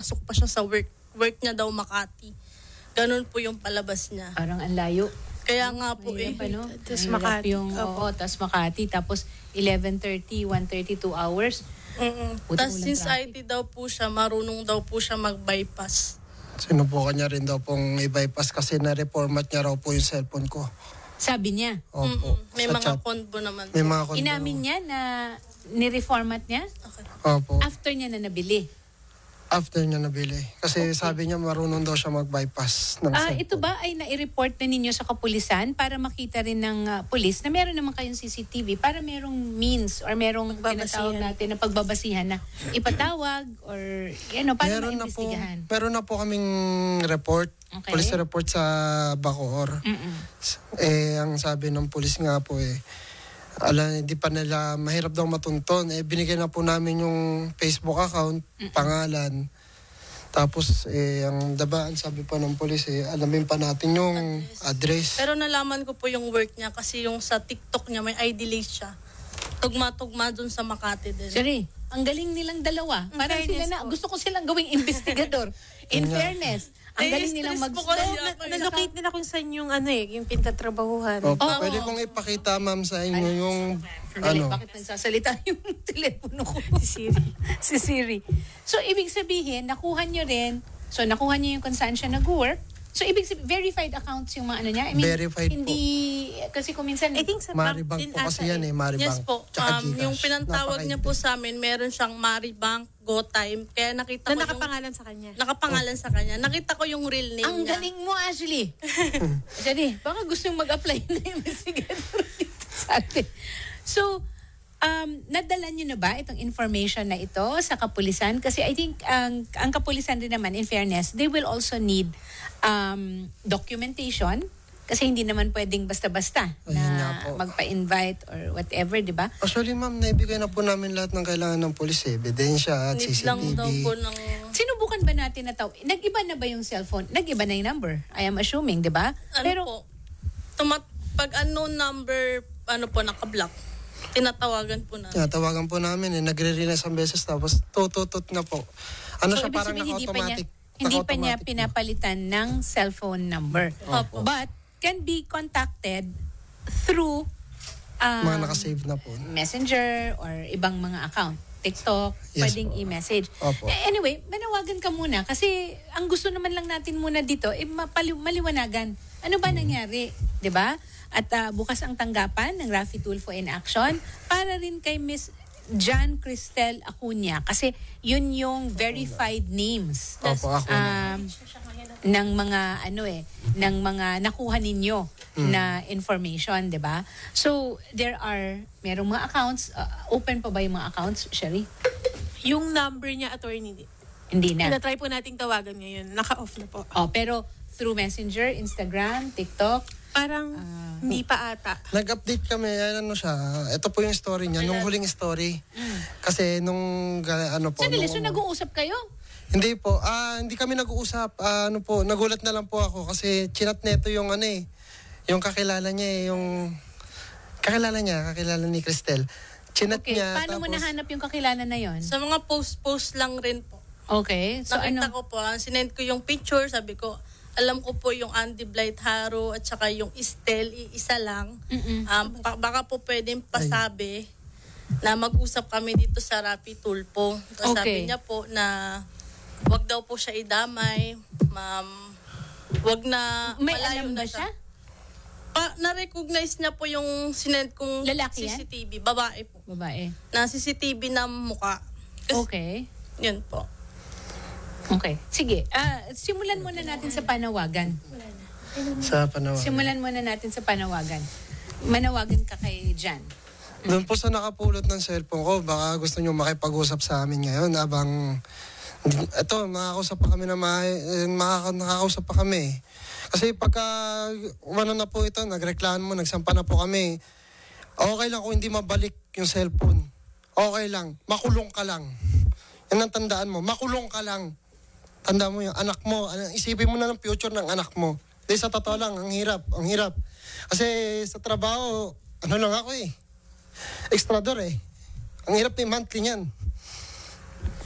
papasok pa siya sa work niya daw Makati. Ganun po yung palabas niya. Parang ang layo. Kaya nga po Tas Makati. Tas Makati. Tapos 11:30, 1:30, 2 hours. Tapos since IT daw po siya, marunong daw po siya mag-bypass. Sinubukan niya rin daw pong i-bypass kasi na-reformat niya raw po yung cellphone ko. Sabi niya. Opo. May sa mga chat. convo naman. May mga convo. Inamin niya na ni-reformat niya Okay. Opo. after niya na nabili. After niya nabili. Kasi sabi niya marunong daw siya mag-bypass ng cellphone. Ito ba ay nai-report na ninyo sa kapulisan para makita rin ng pulis na meron naman kayong CCTV para merong means or merong tinatawag natin na pagbabasihan na ipatawag or para maimbestigahan? Meron na po kaming report. Okay. Police report sa Bacoor. Ang sabi ng pulis nga po hindi pa nila, mahirap daw matunton. Binigay na po namin yung Facebook account, pangalan. Tapos, ang dabaan, sabi pa ng pulis, alamin pa natin yung address. Pero nalaman ko po yung work niya kasi yung sa TikTok niya may ID list siya. Tugma-tugma dun sa Makati din. Sorry, ang galing nilang dalawa. Parang sila na, gusto ko silang gawing investigador. In fairness, ang galing nilang Na-locate nila kung saan yung yung pintatrabahuhan. Pwede kong ipakita, ma'am, sa inyo yung Bakit nagsasalita yung telepono ko? Si Siri. So, ibig sabihin, nakuha nyo rin, nakuha nyo yung kung saan siya nag-work. So, ibig sabihin, verified accounts yung mga niya? I mean, verified hindi, kasi kung minsan, I think sa Maribank po kasi yan Maribank. Yes po. Tsaka Gcash. Yung pinantawag niya po sa amin, meron siyang Maribank, GoTime. Kaya nakita ko nakapangalan sa kanya. Nakapangalan sa kanya. Nakita ko yung real name ang niya. galing mo, Ashley. Ashley, baka gusto yung mag-apply na investigator dito sa atin. So, nadala nyo na ba itong information na ito sa kapulisan? Kasi I think ang kapulisan din naman, in fairness, they will also need documentation. Kasi hindi naman pwedeng basta-basta na magpa-invite or whatever, di ba? Actually, ma'am, naibigay na po namin lahat ng kailangan ng pulis, ebidensya at Need CCTV. lang daw po ng... Sinubukan ba natin na nag-iba na ba yung cellphone? Nag-iba na yung number. I am assuming, di ba? Pero, pag unknown number, naka-block. Tinatawagan po namin. Tinatawagan po namin nagre-ring isang beses tapos tututot na po. Siya parang naka-automatic. Hindi pa niya pinapalitan ng cellphone number. Opo. But can be contacted through mga nakasave na po. Messenger or ibang mga account. TikTok, Yes, pwedeng po. i-message. Opo. Anyway, manawagan ka muna kasi ang gusto naman lang natin muna dito maliwanagan. Ano ba nangyari? 'Di ba? At bukas ang tanggapan ng Raffy Tulfo in Action para rin kay Miss Jan Cristel Acuña kasi yun yung verified names Opo, ako ng mga ng mga nakuha ninyo na information, 'di ba? So merong mga accounts, open pa ba yung mga accounts, Sherry? Yung number niya, attorney, Hindi na. try po nating tawagan ngayon. Naka-off na po. Pero through Messenger, Instagram, TikTok, Parang hindi pa ata. Nag-update kami, siya. Ito po yung story niya, nung huling story. Kasi nung, Sandali, so nag-uusap kayo? Hindi po, hindi kami nag-uusap. Nagulat na lang po ako kasi chinat neto yung yung kakilala niya kakilala ni Cristel. Chinat niya. Paano mo nahanap yung kakilala na yon? Sa mga post lang rin po. Okay. So Nakita ko po, sinend ko yung picture, sabi ko, alam ko po yung Andy Blight Haro at saka yung Estel, isa lang. Baka po pwedeng pasabi na mag-usap kami dito sa Raffy Tulfo. Tapos sabi niya po na wag daw po siya idamay, ma'am. Wag na, may malayo alam ba na siya? Na-recognize niya po yung sinend kong Lalaki yan? CCTV. Babae po. Babae. Na CCTV na mukha. Okay. Yun po. Okay. Sige. Simulan muna natin sa panawagan. Sa panawagan. Simulan muna natin sa panawagan. Manawagan ka kay Jan. Doon po sa nakapulot ng cellphone ko, baka gusto nyo makipag-usap sa amin ngayon habang nakakausap pa kami nakakausap pa kami. Kasi pagka na po ito, nagreklamo, nagsampa na po kami. Okay lang kung hindi mabalik yung cellphone. Okay lang. Makulong ka lang. Yan ang tandaan mo. Makulong ka lang. Tanda mo yung anak mo. Isipin mo na ng future ng anak mo. Dahil sa totoo lang, ang hirap. Kasi sa trabaho, lang ako Extrador Ang hirap na yung monthly niyan.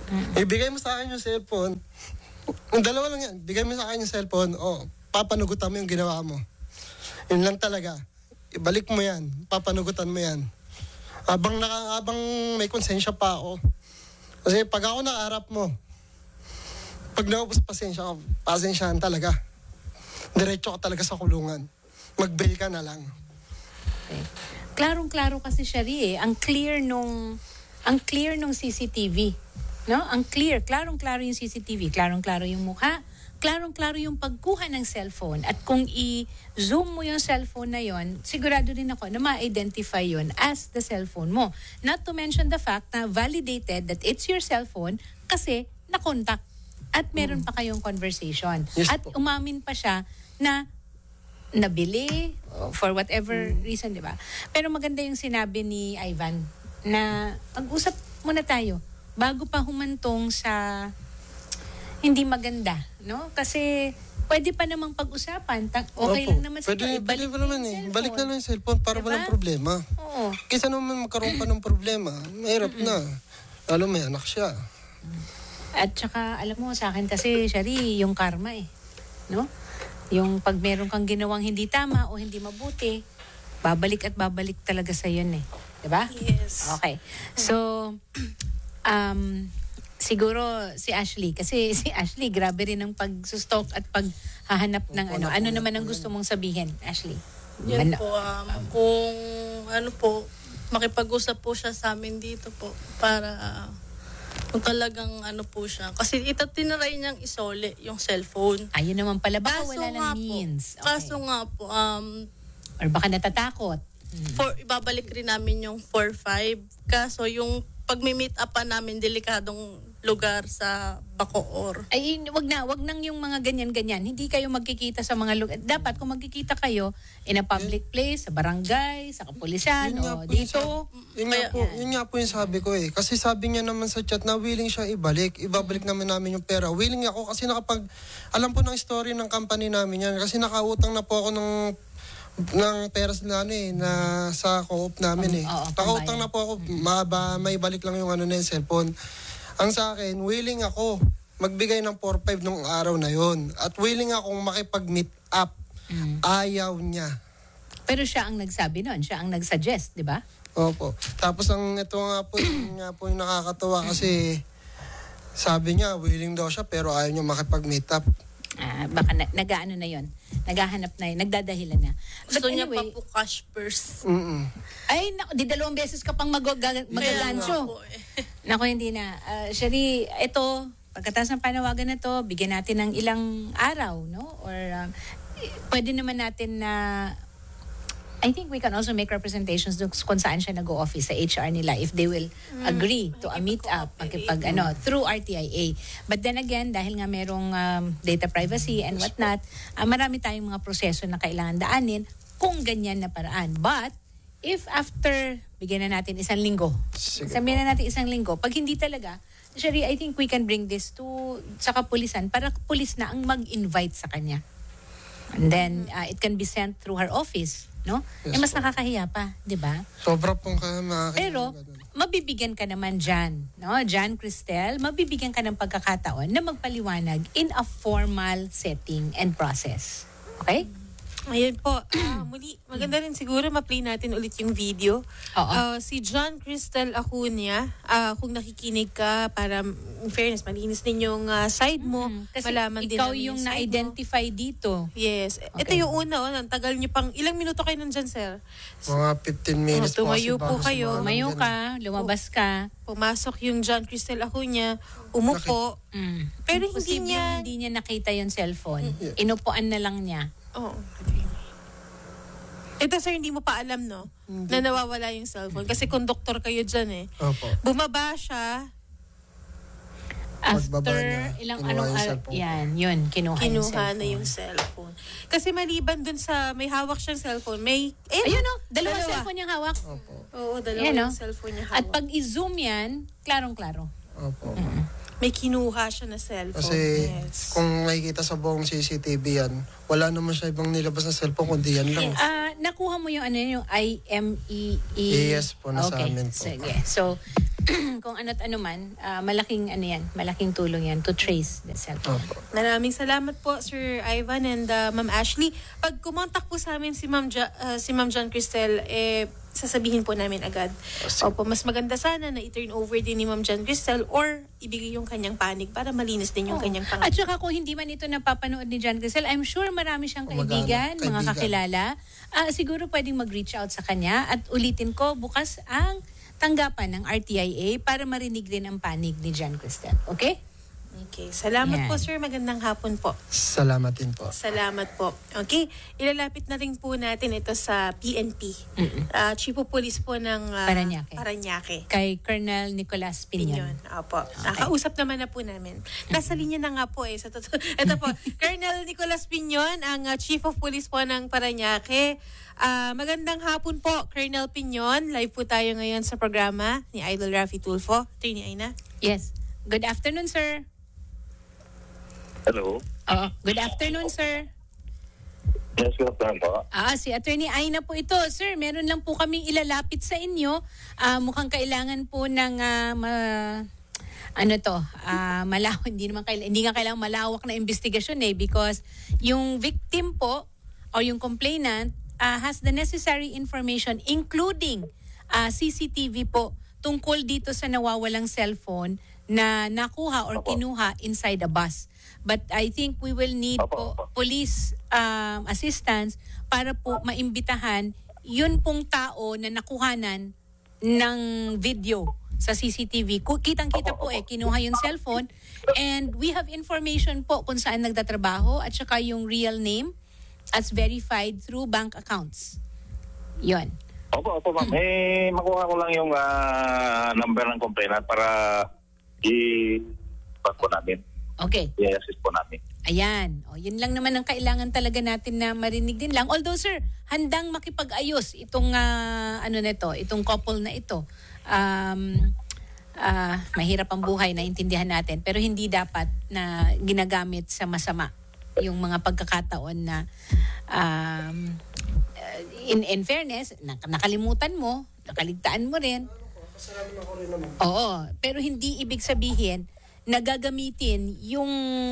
Ibigay mo sa akin yung cellphone. Yung dalawa lang yan. Bigay mo sa akin yung cellphone. Papanugutan mo yung ginawa mo. Yun lang talaga. Ibalik mo yan. Papanugutan mo yan. Habang may konsensya pa ako. Kasi pag ako nakaharap mo, pag naubos pasensyahan talaga. Diretso ka talaga sa kulungan. Mag-bail ka na lang. Okay. Klarong-klaro kasi siya Ang clear nung CCTV. No? Klarong-klaro yung CCTV. Klarong-klaro yung mukha. Klarong-klaro yung pagkuha ng cellphone. At kung i-zoom mo yung cellphone na yon, sigurado rin ako na ma-identify yon as the cellphone mo. Not to mention the fact na validated that it's your cellphone kasi na-contact. At meron pa kayong conversation. Yes, At po. umamin pa siya na nabili for whatever reason, di ba? Pero maganda yung sinabi ni Ivan na mag-usap muna tayo bago pa humantong sa hindi maganda, no? Kasi pwede pa namang pag-usapan. Okay lang naman sa Pwede pa naman Balik na lang yung cellphone para Diba? walang problema. Oo. Kaysa naman magkaroon pa ng problema, mahirap na. Lalo may anak siya. At saka, alam mo, sa akin kasi, Shari, yung karma no? Yung pag meron kang ginawang hindi tama o hindi mabuti, babalik at babalik talaga sa yun Diba? Yes. Okay. So, siguro si Ashley, kasi si Ashley, grabe rin ang pag-stalk at paghahanap ng ano. Ano naman ang gusto mong sabihin, Ashley? Yan po, kung makipag-usap po siya sa amin dito po para kung talagang po siya. Kasi tinry niyang isole yung cellphone. Ayun naman pala, baka Kaso wala nga ng means. Po, kaso nga po, or baka natatakot. ibabalik rin namin yung 4-5. Kaso yung pag-meet up pa namin, delikadong lugar sa Bacoor. Ay, wag nang yung mga ganyan-ganyan. Hindi kayo magkikita sa mga lugar. Dapat kung magkikita kayo in a public place, sa barangay, sa kapulisan, o dito. Yun nga po yung sabi ko Kasi sabi niya naman sa chat na willing siya ibalik. Ibabalik naman namin yung pera. Willing ako kasi alam po ng story ng company namin yan. Kasi nakautang na po ako ng pera na sa co-op namin Nakautang na po ako. May balik lang yung yung cellphone. Ang sa akin, willing ako magbigay ng 4-5 nung araw na yon. At willing akong makipag-meet up. Ayaw niya. Pero siya ang nagsabi noon. Siya ang nagsuggest, di ba? Opo. Tapos ito nga po yung nakakatawa kasi sabi niya, willing daw siya pero ayaw niya makipag-meet up. Baka nag-ano na yon. Naghahanap na yun. Nagdadahilan na. But Gusto niya anyway, pa po cash first. ay, naku, di 2 beses ka pang magagansyo. Naku, hindi na. Shari, ito, pagkatapos ng panawagan na to, bigyan natin ng ilang araw, no? Or pwede naman natin na I think we can also make representations kung saan siya nag-o-office sa HR nila if they will agree to a meet-up through RTIA. But then again, dahil nga merong data privacy and whatnot, marami tayong mga proseso na kailangan daanin kung ganyan na paraan. But if after, bigyan na natin 1 linggo, sabihin na natin 1 linggo, pag hindi talaga, Shari, I think we can bring this sa kapulisan para pulis na ang mag-invite sa kanya. And then, it can be sent through her office, no? Yes, mas nakakahiya pa, di ba? Sobra pong Pero, mabibigyan ka naman dyan, no? Jan Cristel, mabibigyan ka ng pagkakataon na magpaliwanag in a formal setting and process. Okay? Ayun po. Muli, maganda rin siguro ma-play natin ulit yung video. Oo. Si John Cristel Acuña, kung nakikinig ka, para in fairness, malinis din yung side mo. Kasi malaman din ikaw namin yung side mo. na-identify dito. Yes. Okay. Ito yung una, ang tagal nyo pang, ilang minuto kayo nandyan, sir? Mga 15 minutes tumayo kasi po bago kayo. sumalam Tumayo din. ka, lumabas ka. Pumasok yung John Cristel Acuña, umupo. Pero Posibleng hindi niya nakita yung cellphone. Inupuan na lang niya. Oh. Ito, sir, hindi mo pa alam, no? Na nawawala yung cellphone. Kasi conductor kayo dyan, Opo. Bumaba siya, After Pagbaba niya, ilang kinuha yung anong cellphone. yun, kinuha yung kinuha cellphone. na yung cellphone. Kasi maliban dun sa may hawak siyang cellphone, may... Ayun dalawang cellphone niyang hawak. Opo. Oo, dalawa Yan, yung cellphone niya hawak. At pag i-zoom yan, klarong-klaro. Opo. May kinuha siya na cellphone. Kasi Yes. kung makikita sa buong CCTV yan, wala naman siya ibang nilabas na cellphone kundi yan lang. Nakuha mo yung yung IMEE? Yes po, nasa okay. amin po. Sige. So, kung ano't ano man, malaking tulong yan to trace the cellphone. Maraming salamat po, Sir Ivan and Ma'am Ashley. Pag kumontak po sa amin si Ma'am John Cristel, sasabihin po namin agad. Opo, mas maganda sana na i-turn over din ni Ma'am John Cristel or ibigay yung kanyang panig para malinis din yung kanyang At saka kung hindi man ito napapanood ni John Cristel, I'm sure marami siyang kaibigan, mga kakilala. Siguro pwedeng mag-reach out sa kanya at ulitin ko, bukas ang tanggapan ng RTIA para marinig din ang panig ni John Cristel. Okay? Okay. Salamat po, sir. Magandang hapon po. Salamat din po. Salamat po. Okay. Ilalapit na rin po natin ito sa PNP. Chief of Police po ng Parañaque. Kay Colonel Nicolas Piñon. Opo. Nakausap naman na po namin. Nasa linya na nga po sa totoo. Ito po, Colonel Nicolas Piñon, ang Chief of Police po ng Parañaque. Magandang hapon po, Colonel Piñon. Live po tayo ngayon sa programa ni Idol Raffy Tulfo. Attorney Aina. Yes. Good afternoon, sir. Hello. Good afternoon, sir. Yes, good afternoon po. Si Attorney Aina po ito. Sir, meron lang po kaming ilalapit sa inyo. Mukhang kailangan po ng hindi nga kailangan malawak na investigasyon because yung victim po or yung complainant has the necessary information including CCTV po tungkol dito sa nawawalang cellphone na nakuha or kinuha inside a bus. But I think we will need po police assistance para po maimbitahan yun pong tao na nakuhanan ng video sa CCTV. Kitang-kita po kinuha yung cellphone and we have information po kung saan nagtatrabaho at saka yung real name as verified through bank accounts. Yun. Opo, ma'am. Makuha ko lang yung number ng complainant para i-pass po namin. Okay. I-assist po namin. Ayan. Yun lang naman ang kailangan talaga natin na marinig din lang. Although, sir, handang makipag-ayos itong itong couple na ito. Mahirap ang buhay, naintindihan natin. Pero hindi dapat na ginagamit sa masama yung mga pagkakataon na in fairness, nakalimutan mo, nakaligtaan mo rin. Oo, pero hindi ibig sabihin na gagamitin yung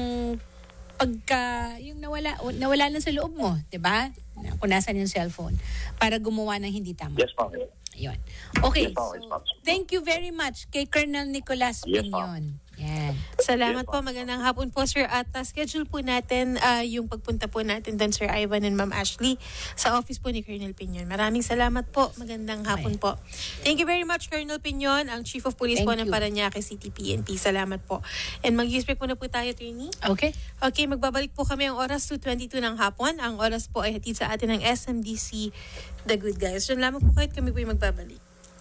yung nawala lang sa loob mo, 'di ba? Kung nasan yung cellphone para gumawa ng hindi tama. Yes, ma'am. Ayun. Okay. Yes, ma'am. So, thank you very much kay Colonel Nicolas Piñon. Yan. Salamat po. Magandang hapon po, sir. At schedule po natin yung pagpunta po natin doon, Sir Ivan and Ma'am Ashley, sa office po ni Colonel Piñon. Maraming salamat po. Magandang hapon po. Thank you very much, Colonel Piñon, ang Chief of Police po ng Parañaque City PNP. Salamat po. And mag-respect po na po tayo, Attorney. Okay. Okay, magbabalik po kami ang oras 2:22 ng hapon. Ang oras po ay hatid sa atin ng SMDC The Good Guys. Diyan lamang po kahit kami po yung magbabalik.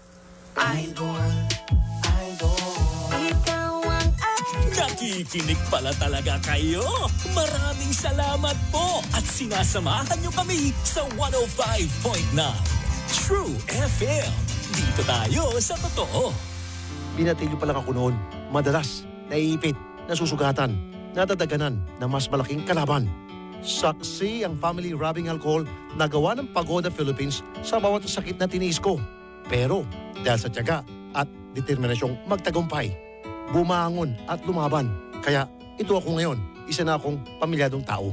Nakikinig pala talaga kayo. Maraming salamat po at sinasamahan nyo kami sa 105.9 True FM. Dito tayo sa totoo. Binatilyo pa lang ako noon. Madalas, naiipit, nasusugatan, nadadaganan ng mas malaking kalaban. Saksi ang family rubbing alcohol na gawa ng Pagoda Philippines sa bawat sakit na tiniis ko. Pero dahil sa tiyaga at determinasyong magtagumpay, bumangon at lumaban. Kaya ito ako ngayon, isa na akong pamilyadong tao.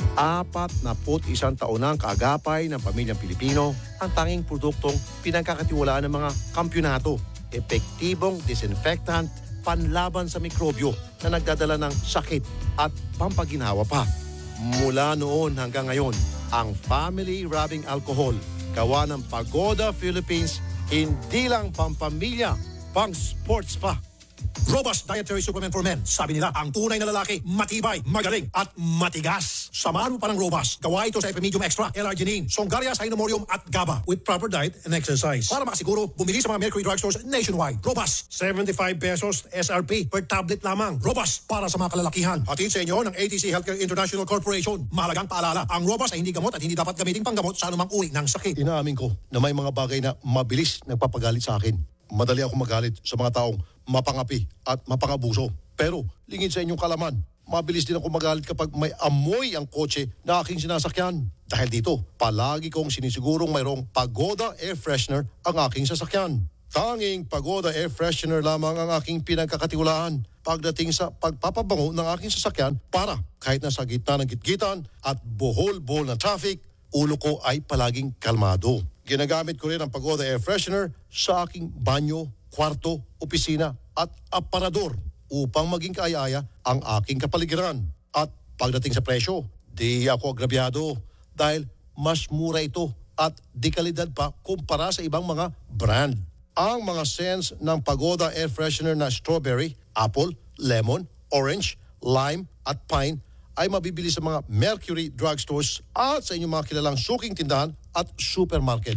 41 taon na ang kaagapay ng pamilyang Pilipino, ang tanging produktong pinagkakatiwalaan ng mga kampyonato. Epektibong disinfectant, panlaban sa mikrobyo na nagdadala ng sakit at pampaginawa pa. Mula noon hanggang ngayon, ang family rubbing alcohol, gawa ng Pagoda Philippines, hindi lang pampamilya, pang sports pa. Robust Dietary Supplement for Men. Sabi nila, ang tunay na lalaki, matibay, magaling, at matigas. Samahan mo pa ng Robust. Gawa ito sa Epimedium Extra, L-Arginine, Songaria Cynomorium at GABA with proper diet and exercise. Para makasiguro, bumili sa mga Mercury Drugstores nationwide. Robust, 75 pesos SRP per tablet lamang. Robust, para sa mga kalalakihan. Hatid sa inyo ng ATC Healthcare International Corporation. Mahalagang paalala, ang Robust ay hindi gamot at hindi dapat gamitin panggamot sa anumang uri ng sakit. Inaamin ko na may mga bagay na mabilis nagpapagalit sa akin. Madali ako magalit sa mga taong mapangapi at mapangabuso. Pero lingid sa inyong kalaman, mabilis din ako magalit kapag may amoy ang kotse na aking sinasakyan. Dahil dito, palagi kong sinisigurong mayroong Pagoda Air Freshener ang aking sasakyan. Tanging Pagoda Air Freshener lamang ang aking pinagkakatiwalaan pagdating sa pagpapabango ng aking sasakyan para kahit nasa gitna ng gitgitan at buhol-buhol na traffic, ulo ko ay palaging kalmado. Ginagamit ko rin ang Pagoda Air Freshener sa aking banyo, kwarto, opisina at aparador upang maging kaaya-aya ang aking kapaligiran. At pagdating sa presyo, di ako agrabyado dahil mas mura ito at di kalidad pa kumpara sa ibang mga brand. Ang mga scents ng Pagoda Air Freshener na strawberry, apple, lemon, orange, lime at pine ay mabibili sa mga Mercury drugstores at sa inyong mga kilalang suking tindahan at supermarket.